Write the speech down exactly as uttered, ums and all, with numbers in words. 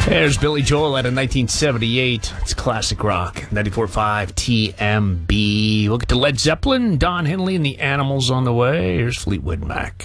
There's Billy Joel out of nineteen seventy-eight. It's classic rock. ninety-four point five T M B. We'll get to Led Zeppelin, Don Henley, and the Animals on the way. Here's Fleetwood Mac.